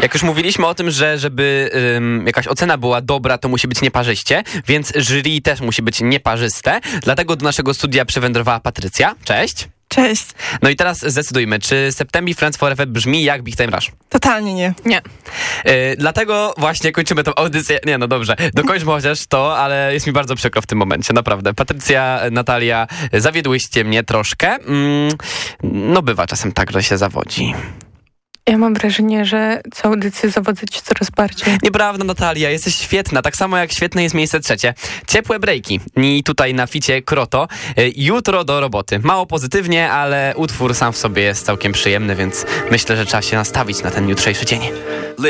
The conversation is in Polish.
Jak już mówiliśmy o tym, że żeby jakaś ocena była dobra, to musi być nieparzyście, więc jury też musi być nieparzyste. Dlatego do naszego studia przywędrowała Patrycja. Cześć. Cześć. No i teraz zdecydujmy, czy September Friends Forever brzmi jak Big Time Rush? Totalnie nie. Nie. Dlatego właśnie kończymy tę audycję. Nie, no dobrze, dokończmy chociaż to, ale jest mi bardzo przykro w tym momencie, naprawdę. Patrycja, Natalia, zawiedłyście mnie troszkę. No bywa czasem tak, że się zawodzi. Ja mam wrażenie, że co audycję zawodzę ci coraz bardziej. Nieprawda, Natalia, jesteś świetna, tak samo jak świetne jest miejsce trzecie. Ciepłe breaki. I tutaj na ficie Kroto. Jutro do roboty. Mało pozytywnie, ale utwór sam w sobie jest całkiem przyjemny, więc myślę, że trzeba się nastawić na ten jutrzejszy dzień.